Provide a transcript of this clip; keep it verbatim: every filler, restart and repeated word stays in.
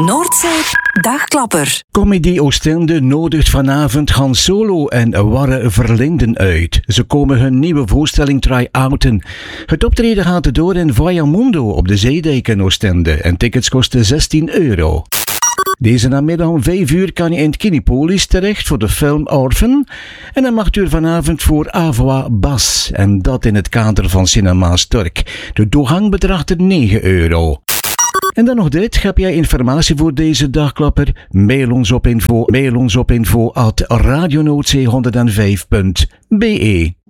Noordzee Dagklapper. Comedy Oostende nodigt vanavond Hans Solo en Warre Verlinden uit. Ze komen hun nieuwe voorstelling try-outen. Het optreden gaat door in Vajamundo op de Zeedijk in Oostende en tickets kosten zestien euro. Deze namiddag om vijf uur kan je in het Kinipolis terecht voor de film Orphan. En dan mag u er vanavond voor Avoa Bas. En dat in het kader van Cinema Stork. De toegang bedraagt negen euro. En dan nog dit. Heb jij informatie voor deze dagklapper? Mail ons op info, mail ons op info at radionoordzee honderdvijf punt be.